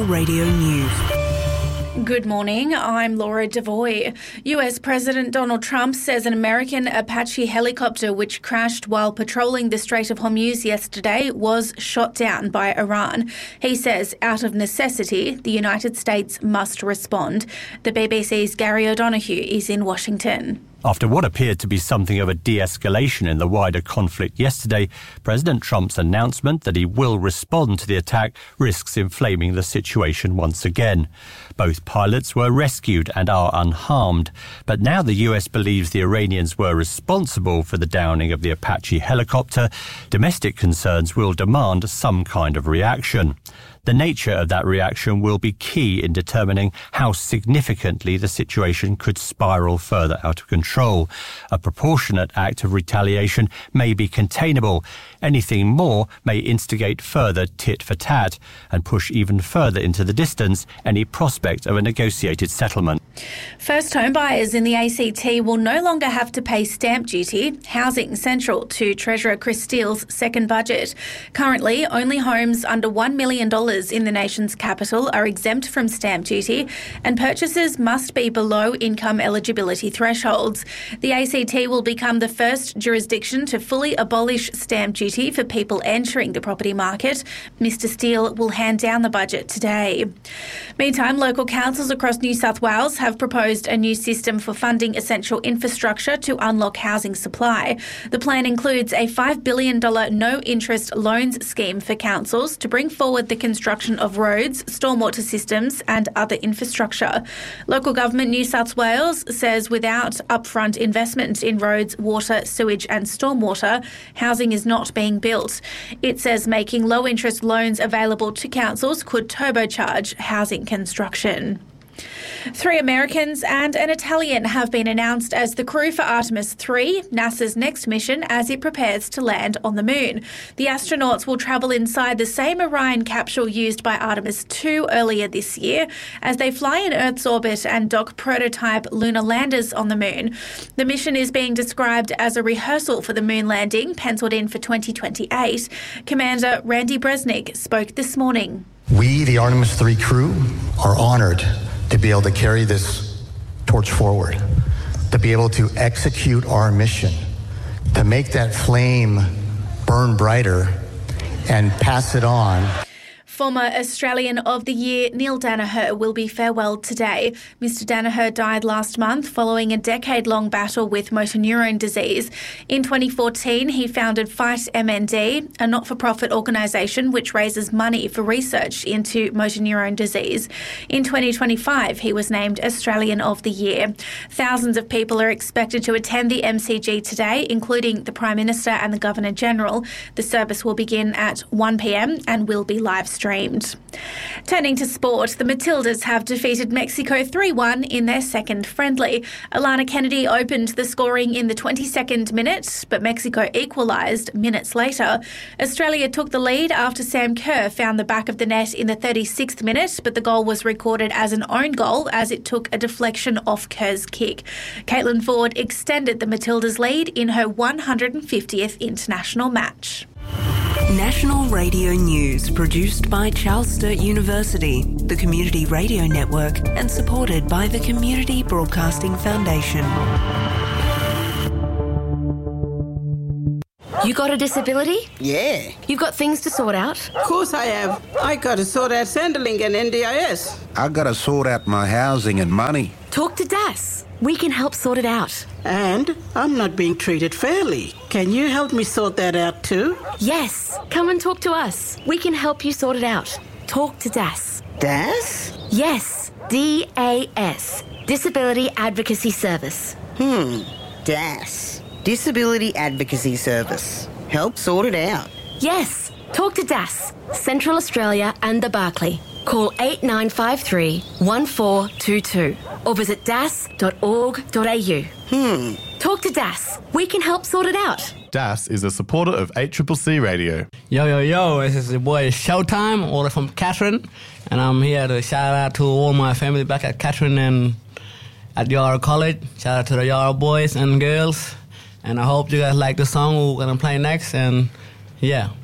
National Radio News. Good morning, I'm Laura Devoy. US President Donald Trump says an American Apache helicopter which crashed while patrolling the Strait of Hormuz yesterday was shot down by Iran. He says, out of necessity, the United States must respond. The BBC's Gary O'Donoghue is in Washington. After what appeared to be something of a de-escalation in the wider conflict yesterday, President Trump's announcement that he will respond to the attack risks inflaming the situation once again. Both pilots were rescued and are unharmed, but now the US believes the Iranians were responsible for the downing of the Apache helicopter. Domestic concerns will demand some kind of reaction. The nature of that reaction will be key in determining how significantly the situation could spiral further out of control. A proportionate act of retaliation may be containable. Anything more may instigate further tit-for-tat and push even further into the distance any prospect of a negotiated settlement. First home buyers in the ACT will no longer have to pay stamp duty, housing central to Treasurer Chris Steele's second budget. Currently, only homes under $1 million in the nation's capital are exempt from stamp duty, and purchases must be below income eligibility thresholds. The ACT will become the first jurisdiction to fully abolish stamp duty for people entering the property market. Mr Steele will hand down the budget today. Meantime, local councils across New South Wales have proposed a new system for funding essential infrastructure to unlock housing supply. The plan includes a $5 billion no-interest loans scheme for councils to bring forward the construction of roads, stormwater systems and other infrastructure. Local government New South Wales says without upfront investment in roads, water, sewage and stormwater, housing is not being built. It says making low-interest loans available to councils could turbocharge housing construction. 3 Americans and an Italian have been announced as the crew for Artemis 3, NASA's next mission as it prepares to land on the moon. The astronauts will travel inside the same Orion capsule used by Artemis 2 earlier this year as they fly in Earth's orbit and dock prototype lunar landers on the moon. The mission is being described as a rehearsal for the moon landing, penciled in for 2028. Commander Randy Bresnik spoke this morning. We, the Artemis 3 crew, are honored to be able to carry this torch forward, to be able to execute our mission, to make that flame burn brighter and pass it on. Former Australian of the Year Neil Daniher will be farewelled today. Mr Daniher died last month following a decade-long battle with motor neurone disease. In 2014, he founded Fight MND, a not-for-profit organisation which raises money for research into motor neurone disease. In 2025, he was named Australian of the Year. Thousands of people are expected to attend the MCG today, including the Prime Minister and the Governor-General. The service will begin at 1 p.m. and will be live-streamed. Turning to sport, the Matildas have defeated Mexico 3-1 in their second friendly. Alana Kennedy opened the scoring in the 22nd minute, but Mexico equalised minutes later. Australia took the lead after Sam Kerr found the back of the net in the 36th minute, but the goal was recorded as an own goal as it took a deflection off Kerr's kick. Caitlin Ford extended the Matildas' lead in her 150th international match. National Radio News, produced by Charles Sturt University, the Community Radio Network, and supported by the Community Broadcasting Foundation. You got a disability? Yeah. You've got things to sort out? Of course I have. I got to sort out Centrelink and NDIS. I got to sort out my housing and money. Talk to DAS. We can help sort it out. And I'm not being treated fairly. Can you help me sort that out too? Yes. Come and talk to us. We can help you sort it out. Talk to DAS. DAS? Yes. DAS. Disability Advocacy Service. DAS. Disability Advocacy Service. Help sort it out. Yes. Talk to DAS. Central Australia and the Barclay. Call 8953 1422 or visit das.org.au. Talk to DAS. We can help sort it out. DAS is a supporter of 8CCC Radio. Yo, this is your boy Showtime, all from Katherine, and I'm here to shout out to all my family back at Katherine and at Yarra College. Shout out to the Yarra boys and girls, and I hope you guys like the song we're going to play next, and yeah.